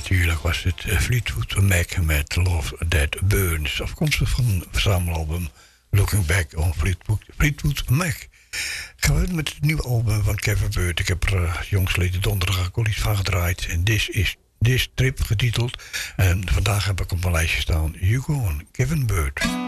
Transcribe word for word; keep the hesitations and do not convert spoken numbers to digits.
natuurlijk was het Fleetwood Mac met Love That Burns. Afkomstig van het verzamelalbum Looking Back on Fleetwood, Fleetwood Mac. Gaan we met het nieuwe album van Kevin Bird. Ik heb er uh, jongsleden donderdag ook al iets van gedraaid. En This is This Trip getiteld. En vandaag heb ik op mijn lijstje staan Hugo en Kevin Bird.